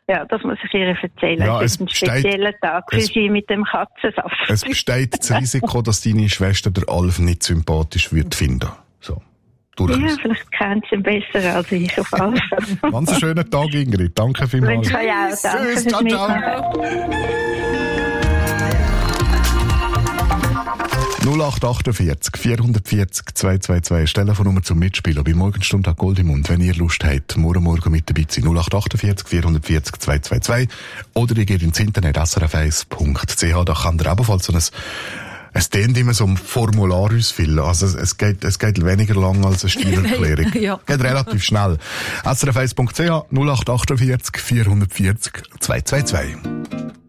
Ja, das muss ich ihr erzählen. Ja, es ist ein spezieller Tag für sie mit dem Katzensaft. Es besteht das Risiko, dass deine Schwester der Alf nicht sympathisch wird finden. So. Ja, vielleicht kennt sie ihn besser als ich auf Alf. Ganz einen schönen Tag, Ingrid. Danke vielmals. Wünsche ich auch. Danke Tschüss, fürs ciao. Mitmachen. 0848 440 222 ist die Telefonnummer zum Mitspielen bei Morgenstunde Gold im Mund. Wenn ihr Lust habt, morgen mit dabei zu sein. 0848 440 222 oder ihr geht ins Internet srf1.ch. Da kann ihr ebenfalls so es tönt immer so ein Formular ausfüllen. Also es geht weniger lang als eine Steuererklärung. Ja. Geht relativ schnell. srf1.ch 0848 440 222.